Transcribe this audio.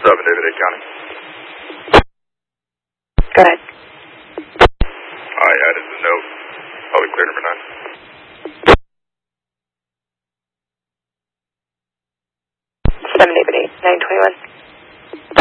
David A. County. Go ahead. I added the note. Public clear number 9. 7 David 8, 921.